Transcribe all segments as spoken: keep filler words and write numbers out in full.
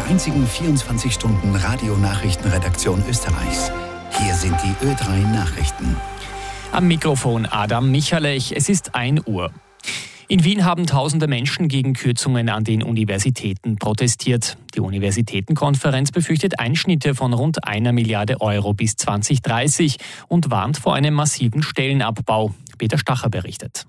einzigen vierundzwanzig Stunden Radionachrichtenredaktion Österreichs. Hier sind die Ö drei Nachrichten. Am Mikrofon Adam Michalech, es ist ein Uhr. In Wien haben tausende Menschen gegen Kürzungen an den Universitäten protestiert. Die Universitätenkonferenz befürchtet Einschnitte von rund einer Milliarde Euro bis zwanzig dreißig und warnt vor einem massiven Stellenabbau. Peter Stacher berichtet.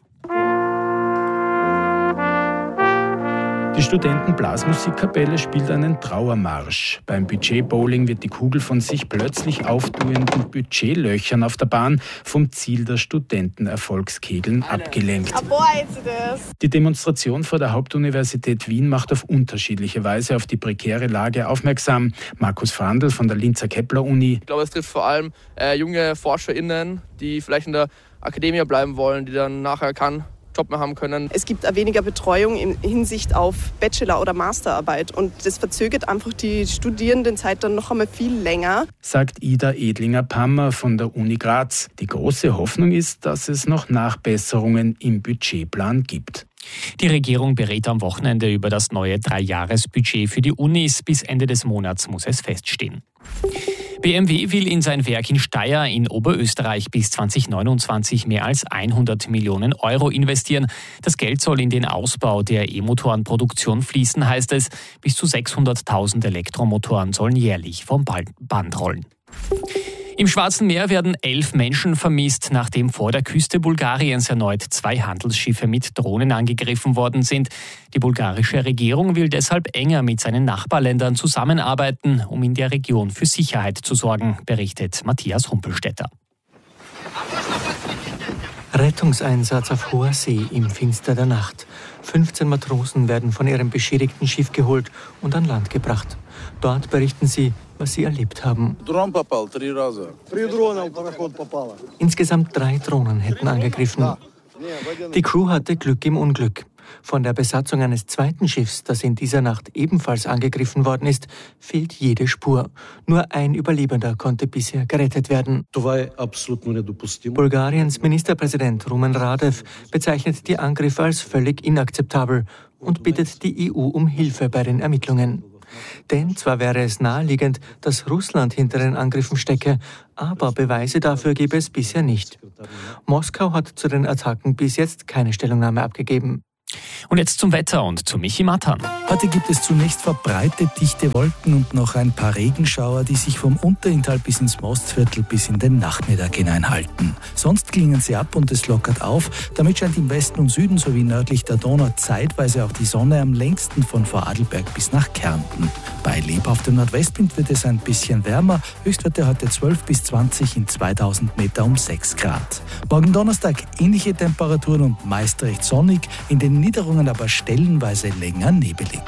Die Studentenblasmusikkapelle spielt einen Trauermarsch. Beim Budget-Bowling wird die Kugel von sich plötzlich auftuenden Budgetlöchern auf der Bahn vom Ziel der Studentenerfolgskegeln abgelenkt. Die Demonstration vor der Hauptuniversität Wien macht auf unterschiedliche Weise auf die prekäre Lage aufmerksam. Markus Frandl von der Linzer Kepler-Uni. Ich glaube, es trifft vor allem äh, junge ForscherInnen, die vielleicht in der Akademie bleiben wollen, die dann nachher keinen Job mehr haben können. Es gibt weniger Betreuung in Hinsicht auf Bachelor- oder Masterarbeit und das verzögert einfach die Studierendenzeit dann noch einmal viel länger. Sagt Ida Edlinger-Pammer von der Uni Graz. Die große Hoffnung ist, dass es noch Nachbesserungen im Budgetplan gibt. Die Regierung berät am Wochenende über das neue Dreijahresbudget für die Unis. Bis Ende des Monats muss es feststehen. B M W will in sein Werk in Steyr in Oberösterreich bis zwanzig neunundzwanzig mehr als hundert Millionen Euro investieren. Das Geld soll in den Ausbau der E-Motorenproduktion fließen, heißt es. Bis zu sechshunderttausend Elektromotoren sollen jährlich vom Band rollen. Im Schwarzen Meer werden elf Menschen vermisst, nachdem vor der Küste Bulgariens erneut zwei Handelsschiffe mit Drohnen angegriffen worden sind. Die bulgarische Regierung will deshalb enger mit seinen Nachbarländern zusammenarbeiten, um in der Region für Sicherheit zu sorgen, berichtet Matthias Humpelstädter. Rettungseinsatz auf hoher See im Finster der Nacht. fünfzehn Matrosen werden von ihrem beschädigten Schiff geholt und an Land gebracht. Dort berichten sie, was sie erlebt haben. Insgesamt drei Drohnen hätten angegriffen. Die Crew hatte Glück im Unglück. Von der Besatzung eines zweiten Schiffs, das in dieser Nacht ebenfalls angegriffen worden ist, fehlt jede Spur. Nur ein Überlebender konnte bisher gerettet werden. Bulgariens Ministerpräsident Rumen Radev bezeichnet die Angriffe als völlig inakzeptabel und bittet die E U um Hilfe bei den Ermittlungen. Denn zwar wäre es naheliegend, dass Russland hinter den Angriffen stecke, aber Beweise dafür gebe es bisher nicht. Moskau hat zu den Attacken bis jetzt keine Stellungnahme abgegeben. Und jetzt zum Wetter und zu Michi Mattan. Heute gibt es zunächst verbreitet dichte Wolken und noch ein paar Regenschauer, die sich vom Unterinntal bis ins Mostviertel bis in den Nachmittag hineinhalten. Sonst klingen sie ab und es lockert auf. Damit scheint im Westen und Süden sowie nördlich der Donau zeitweise auch die Sonne, am längsten von Vorarlberg bis nach Kärnten. Bei lebhaftem Nordwestwind wird es ein bisschen wärmer. Höchstwerte heute zwölf bis zwanzig, in zweitausend Meter um sechs Grad. Morgen Donnerstag ähnliche Temperaturen und meist recht sonnig, in den Niederungen aber stellenweise länger nebelig.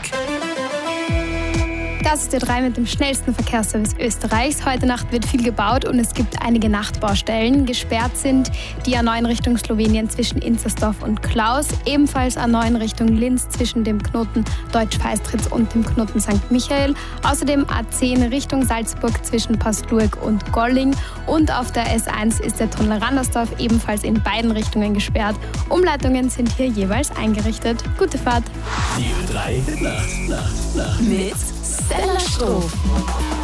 Das ist der drei mit dem schnellsten Verkehrsservice Österreichs. Heute Nacht wird viel gebaut und es gibt einige Nachtbaustellen. Gesperrt sind die A neun Richtung Slowenien zwischen Inzersdorf und Klaus. Ebenfalls A neun Richtung Linz zwischen dem Knoten Deutsch-Feistritz und dem Knoten Sankt Michael. Außerdem A zehn Richtung Salzburg zwischen Pasluek und Golling. Und auf der S eins ist der Tunnel Randersdorf ebenfalls in beiden Richtungen gesperrt. Umleitungen sind hier jeweils eingerichtet. Gute Fahrt. Die Ö drei Nacht, Nacht, Nacht. Mit Stella Stroh.